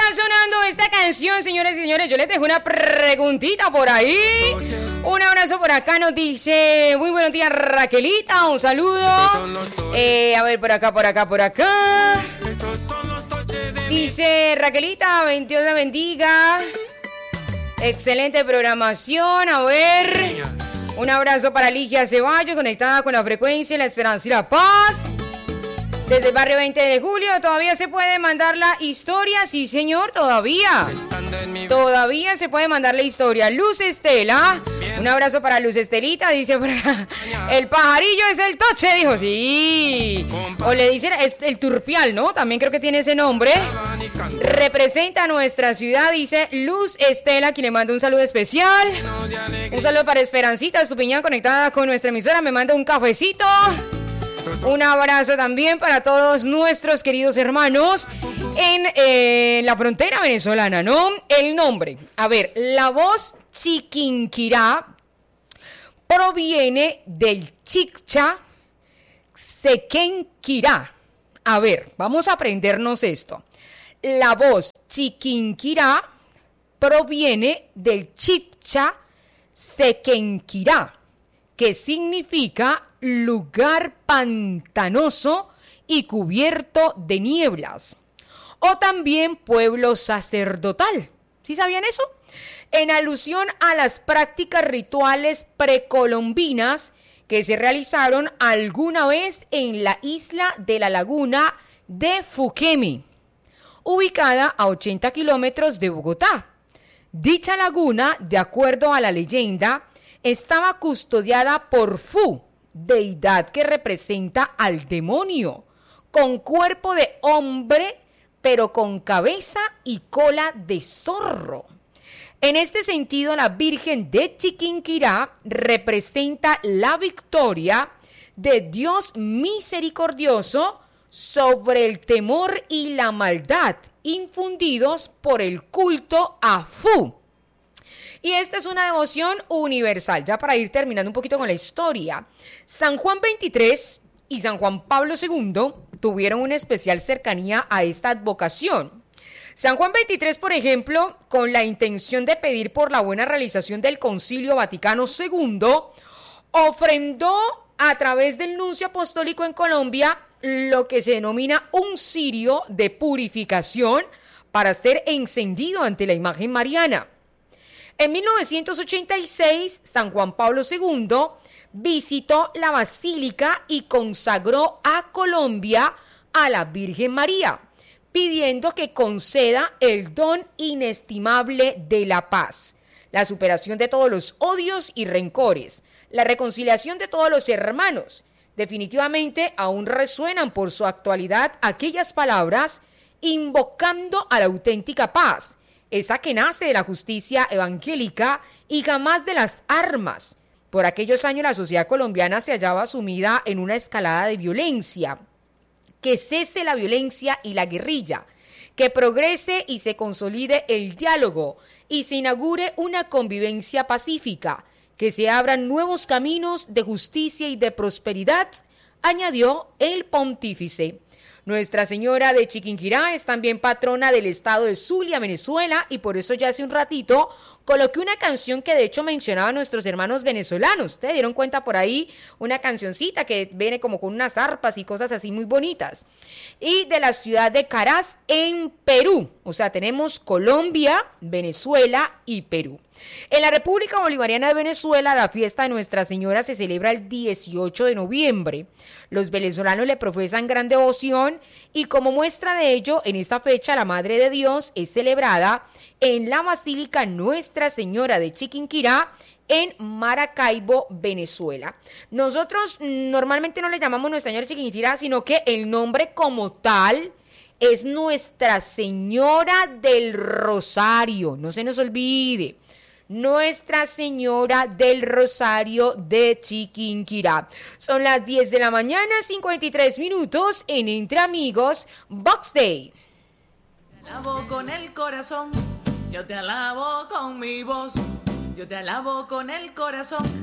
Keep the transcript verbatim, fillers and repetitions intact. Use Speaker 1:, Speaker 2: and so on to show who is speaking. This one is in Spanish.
Speaker 1: está sonando esta canción, señores y señores, yo les dejo una preguntita por ahí. Un abrazo por acá, nos dice, muy buenos días, Raquelita, un saludo. Eh, a ver, por acá, por acá, por acá. Dice Raquelita, Dios la bendiga. Excelente programación, a ver. Un abrazo para Ligia Ceballos, conectada con la frecuencia, la esperanza y la paz. Desde el barrio veinte de julio, ¿todavía se puede mandar la historia? Sí, señor, todavía. Todavía se puede mandar la historia. Luz Estela, un abrazo para Luz Estelita, dice por acá. El pajarillo es el toche, dijo, sí. O le dicen es el turpial, ¿no? También creo que tiene ese nombre. Representa a nuestra ciudad, dice Luz Estela, quien le manda un saludo especial. Un saludo para Esperancita Estupiñán, conectada con nuestra emisora, me manda un cafecito. Un abrazo también para todos nuestros queridos hermanos en eh, la frontera venezolana, ¿no? El nombre, a ver, la voz Chiquinquirá proviene del chicha Sequenquirá. A ver, vamos a aprendernos esto. La voz Chiquinquirá proviene del chicha Sequenquirá, que significa lugar pantanoso y cubierto de nieblas, o también pueblo sacerdotal. ¿Sí sabían eso? En alusión a las prácticas rituales precolombinas que se realizaron alguna vez en la isla de la laguna de Fuquemi, ubicada a ochenta kilómetros de Bogotá. Dicha laguna, de acuerdo a la leyenda, estaba custodiada por Fu, deidad que representa al demonio, con cuerpo de hombre, pero con cabeza y cola de zorro. En este sentido, la Virgen de Chiquinquirá representa la victoria de Dios misericordioso sobre el temor y la maldad infundidos por el culto a Fu. Y esta es una devoción universal. Ya para ir terminando un poquito con la historia, San Juan veintitrés y San Juan Pablo segundo tuvieron una especial cercanía a esta advocación. San Juan veintitrés, por ejemplo, con la intención de pedir por la buena realización del Concilio Vaticano segundo, ofrendó a través del nuncio apostólico en Colombia lo que se denomina un cirio de purificación para ser encendido ante la imagen mariana. En mil novecientos ochenta y seis, San Juan Pablo segundo visitó la basílica y consagró a Colombia a la Virgen María, pidiendo que conceda el don inestimable de la paz, la superación de todos los odios y rencores, la reconciliación de todos los hermanos. Definitivamente aún resuenan por su actualidad aquellas palabras invocando a la auténtica paz, esa que nace de la justicia evangélica y jamás de las armas. Por aquellos años la sociedad colombiana se hallaba sumida en una escalada de violencia. Que cese la violencia y la guerrilla, que progrese y se consolide el diálogo y se inaugure una convivencia pacífica, que se abran nuevos caminos de justicia y de prosperidad, añadió el pontífice. Nuestra Señora de Chiquinquirá es también patrona del estado de Zulia, Venezuela, y por eso ya hace un ratito coloqué una canción que de hecho mencionaba a nuestros hermanos venezolanos. ¿Ustedes dieron cuenta por ahí? Una cancioncita que viene como con unas arpas y cosas así muy bonitas. Y de la ciudad de Caraz, en Perú. O sea, tenemos Colombia, Venezuela y Perú. En la República Bolivariana de Venezuela, la fiesta de Nuestra Señora se celebra el dieciocho de noviembre. Los venezolanos le profesan gran devoción y como muestra de ello, en esta fecha la Madre de Dios es celebrada en la Basílica Nuestra Señora de Chiquinquirá, en Maracaibo, Venezuela. Nosotros normalmente no le llamamos Nuestra Señora de Chiquinquirá, sino que el nombre como tal es Nuestra Señora del Rosario. No se nos olvide. Nuestra Señora del Rosario de Chiquinquirá. Son las diez de la mañana, cincuenta y tres minutos en Entre Amigos Box Day.
Speaker 2: Te alabo con el corazón, yo te alabo con mi voz, yo te alabo con el corazón.